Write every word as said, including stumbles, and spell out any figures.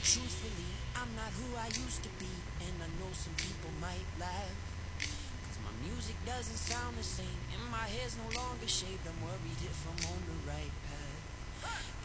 Truthfully, I'm not who I used to be, and I know some people might laugh. Cause my music doesn't sound the same, and my hair's no longer shaved. I'm worried if I'm on the right path.